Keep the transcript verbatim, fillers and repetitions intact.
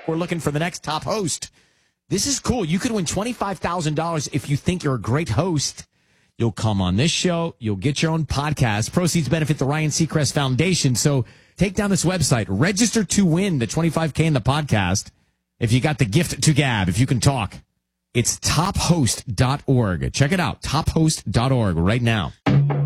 We're looking for the next top host. This is cool. You could win twenty-five thousand dollars if you think you're a great host. You'll come on this show. You'll get your own podcast. Proceeds benefit the Ryan Seacrest Foundation. So take down this website. Register to win the twenty-five K in the podcast. If you got the gift to gab, if you can talk. It's top host dot org. Check it out, top host dot org right now.